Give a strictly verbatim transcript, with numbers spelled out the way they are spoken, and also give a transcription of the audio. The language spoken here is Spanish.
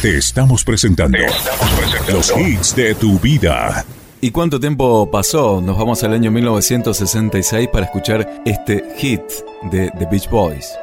Te estamos presentando, Te estamos presentando los hits de tu vida. ¿Y cuánto tiempo pasó? Nos vamos al año mil novecientos sesenta y seis para escuchar este hit de The Beach Boys.